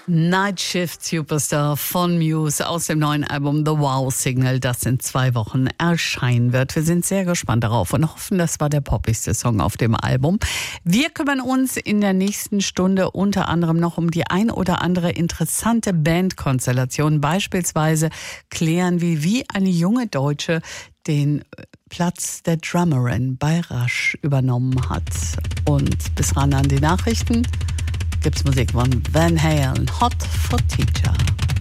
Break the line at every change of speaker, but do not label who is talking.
Night Shift Superstar von Muse aus dem neuen Album The Wow Signal, das in 2 Wochen erscheinen wird. Wir sind sehr gespannt darauf und hoffen, das war der poppigste Song auf dem Album. Wir kümmern uns in der nächsten Stunde unter anderem noch um die ein oder andere interessante Bandkonstellation. Beispielsweise klären wir, wie eine junge Deutsche den Platz der Drummerin bei Rush übernommen hat. Und bis ran an die Nachrichten gibt's Musik von Van Halen, Hot for Teacher.